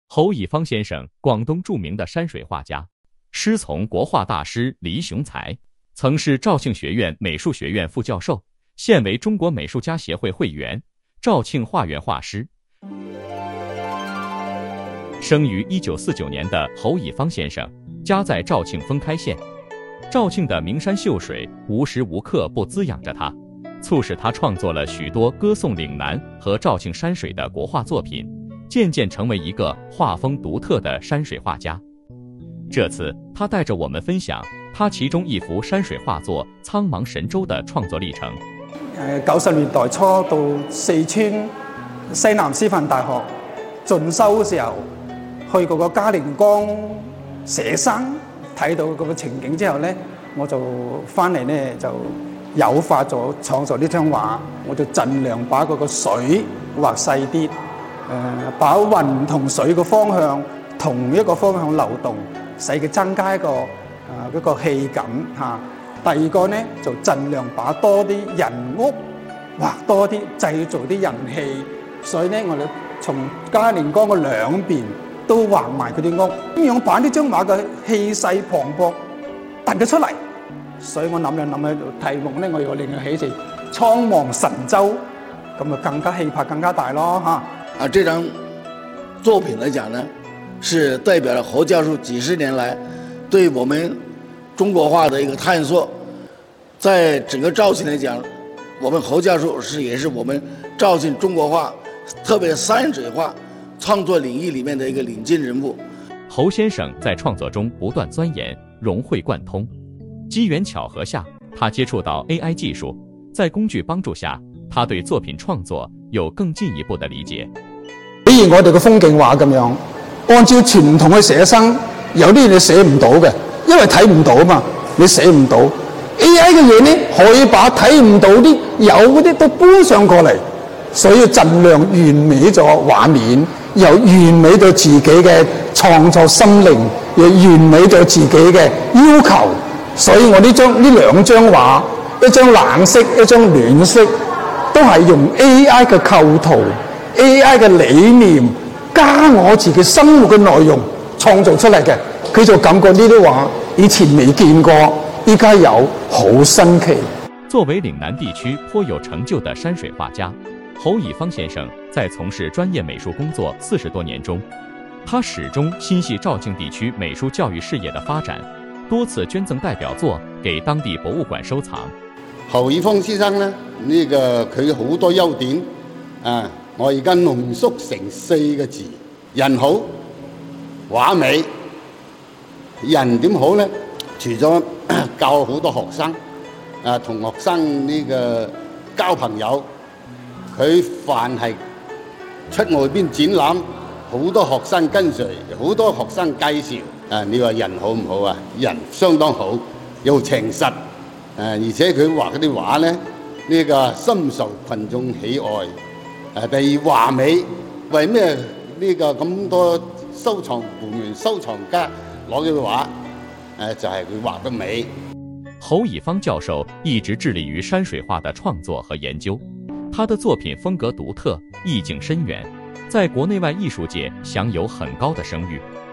侯乙方先生，广东著名的山水画家，师从国画大师李雄才，曾是肇庆学院美术学院副教授，现为中国美术家协会会员、肇庆画院画师。生于1949年的侯乙方先生，家在肇庆封开县。肇庆的名山秀水无时无刻不滋养着他，促使他创作了许多歌颂岭南和肇庆山水的国画作品，渐渐成为一个画风独特的山水画家。这次他带着我们分享他其中一幅山水画作《苍茫神州》的創作歷程。 90年代初到四川西南師範大學進修嘅時候，去嗰個嘉陵江寫生，睇到嗰個情景之後呢，我就翻嚟呢就誘發咗創作呢張畫，我就盡量把嗰個水畫細啲，把雲同水嘅方向同一個方向流動，使佢增加一個嗰個氣感嚇。第二個呢就盡量把多啲人屋畫多啲，製造啲人氣，所以呢我哋從嘉陵江嘅兩邊都畫埋佢啲屋，咁樣把呢張畫嘅氣勢磅礴突咗出嚟。所以我諗起題目呢，我又令佢起嚟蒼茫神州，咁啊更加氣魄更加大咯嚇。 這張作品來講呢，是代表了侯教授幾十年來對我們中國畫的一個探索。在整個肇慶來講，我們侯教授也是我們肇慶中國畫，特別山水畫創作領域裡面的一個領軍人物。 侯先生在創作中不斷鑽研，融會貫通。機緣巧合下，他接觸到 AI 技術，在工具幫助下，他對作品創作有更進一步的理解。 比如我哋嘅風景畫咁樣，按照傳統嘅寫生，有啲嘢你寫唔到嘅，因為睇唔到嘛，你寫唔到。AI 嘅嘢呢，可以把睇唔到啲有嗰啲都搬上過嚟，所以盡量完美咗畫面，又完美咗自己嘅創作心靈，又完美咗自己嘅要求。所以我呢兩張畫，一張冷色，一張暖色，都係用 AI 嘅構圖、AI 嘅理念加我自己生活嘅內容創造出嚟嘅。佢就感覺呢啲畫以前未見過，依家有，好新奇。 作為嶺南地區頗有成就的山水畫家，侯乙方先生在從事專業美術工作40多年中，他始終心繫肇慶地區美術教育事業的發展，多次捐贈代表作給當地博物館收藏。 侯乙方先生呢，佢好多優點啊，我而家濃縮成4個字：人好、畫美。人點好呢？除咗教好多學生，同學生呢個交朋友，佢凡係出外邊展覽，好多學生跟隨，好多學生介紹。你話人好唔好啊？人相當好，又誠實，而且佢畫嗰啲畫呢，呢個深受群眾喜愛。第二畫美，為咩呢個咁多收藏部門、收藏家攞佢嘅畫？就係佢畫得美。 侯乙方教授一直致力於山水畫的創作和研究，他的作品風格獨特，意境深遠，在國內外藝術界享有很高的聲譽。